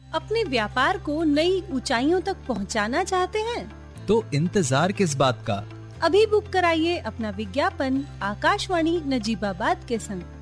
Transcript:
अपने व्यापार को नई ऊंचाइयों तक पहुंचाना चाहते हैं? तो इंतजार किस बात का? अभी बुक कराइए अपना विज्ञापन आकाशवाणी नजीबाबाद के संग।